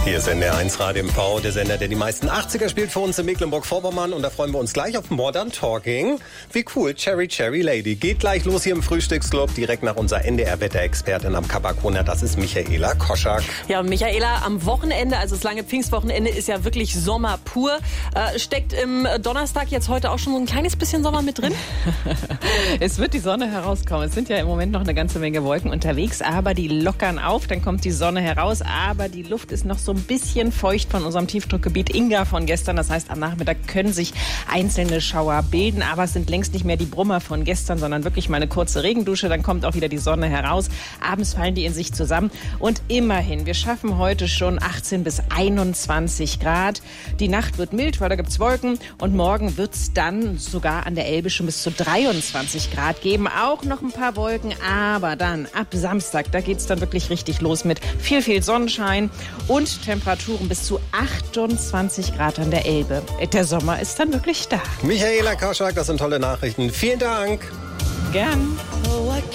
Hier ist NDR1 Radio MV, der Sender, der die meisten 80er spielt für uns in Mecklenburg-Vorpommern. Und da freuen wir uns gleich auf Modern Talking. Wie cool, Cherry Cherry Lady. Geht gleich los hier im Frühstücksclub, direkt nach unserer NDR-Wetterexpertin am Kabakona. Das ist Michaela Koschak. Ja, Michaela, am Wochenende, also das lange Pfingstwochenende, ist ja wirklich Sommer pur. Steckt im Donnerstag jetzt heute auch schon so ein kleines bisschen Sommer mit drin? Es wird die Sonne herauskommen. Es sind ja im Moment noch eine ganze Menge Wolken unterwegs, aber die lockern auf. Dann kommt die Sonne heraus, aber die Luft ist noch so ein bisschen feucht von unserem Tiefdruckgebiet Inga von gestern. Das heißt, am Nachmittag können sich einzelne Schauer bilden, aber es sind längst nicht mehr die Brummer von gestern, sondern wirklich mal eine kurze Regendusche. Dann kommt auch wieder die Sonne heraus. Abends fallen die in sich zusammen. Und immerhin, wir schaffen heute schon 18 bis 21 Grad. Die Nacht wird mild, weil da gibt's Wolken. Und morgen wird's dann sogar an der Elbe schon bis zu 23 Grad geben. Auch noch ein paar Wolken, aber dann ab Samstag, da geht's dann wirklich richtig los mit viel Sonnenschein und Temperaturen bis zu 28 Grad an der Elbe. Der Sommer ist dann wirklich da. Michaela Koschak, das sind tolle Nachrichten. Vielen Dank. Gern.